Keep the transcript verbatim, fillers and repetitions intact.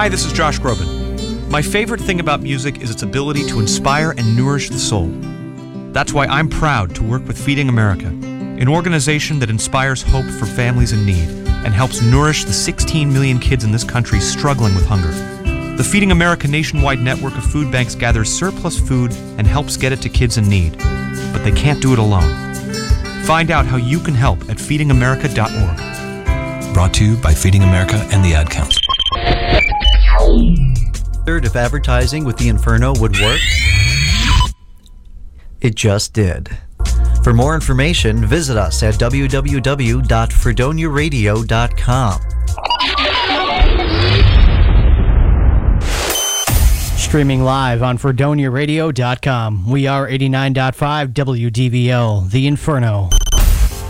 Hi, this is Josh Groban. My favorite thing about music is its ability to inspire and nourish the soul. That's why I'm proud to work with Feeding America, an organization that inspires hope for families in need and helps nourish the sixteen million kids in this country struggling with hunger. The Feeding America nationwide network of food banks gathers surplus food and helps get it to kids in need, but they can't do it alone. Find out how you can help at feeding america dot org. Brought to you by Feeding America and the Ad Council. If advertising with the Inferno would work, it just did. For more information, visit us at w w w dot fredonia radio dot com. Streaming live on fredonia radio dot com. We are eighty-nine point five W D V L, The Inferno.